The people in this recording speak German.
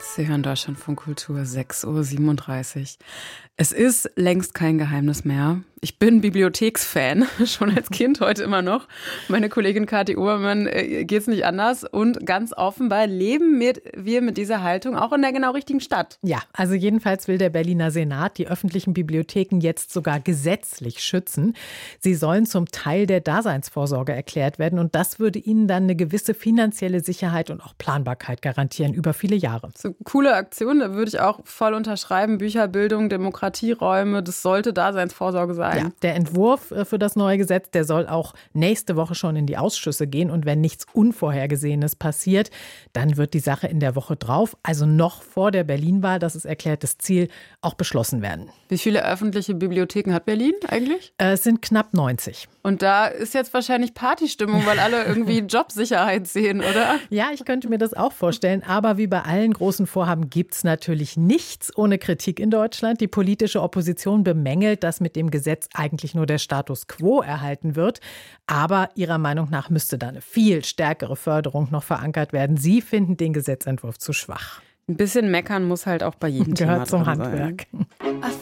Sie hören Deutschlandfunk Kultur, 6:37 Uhr. Es ist längst kein Geheimnis mehr. Ich bin Bibliotheksfan, schon als Kind, heute immer noch. Meine Kollegin Kathi Obermann geht's nicht anders. Und ganz offenbar leben wir mit dieser Haltung auch in der genau richtigen Stadt. Ja, also jedenfalls will der Berliner Senat die öffentlichen Bibliotheken jetzt sogar gesetzlich schützen. Sie sollen zum Teil der Daseinsvorsorge erklärt werden. Und das würde ihnen dann eine gewisse finanzielle Sicherheit und auch Planbarkeit garantieren über viele Jahre. So coole Aktion, da würde ich auch voll unterschreiben. Bücherbildung, Demokratieräume, das sollte Daseinsvorsorge sein. Ja, der Entwurf für das neue Gesetz, der soll auch nächste Woche schon in die Ausschüsse gehen. Und wenn nichts Unvorhergesehenes passiert, dann wird die Sache in der Woche drauf, also noch vor der Berlin-Wahl, das ist erklärtes Ziel, auch beschlossen werden. Wie viele öffentliche Bibliotheken hat Berlin eigentlich? Es sind knapp 90. Und da ist jetzt wahrscheinlich Partystimmung, weil alle irgendwie Jobsicherheit sehen, oder? Ja, ich könnte mir das auch vorstellen. Aber wie bei allen großen Vorhaben gibt es natürlich nichts ohne Kritik in Deutschland. Die politische Opposition bemängelt, dass mit dem Gesetz eigentlich nur der Status quo erhalten wird. Aber ihrer Meinung nach müsste da eine viel stärkere Förderung noch verankert werden. Sie finden den Gesetzentwurf zu schwach. Ein bisschen meckern muss halt auch bei jedem Thema gehört zum dran Handwerk. sein.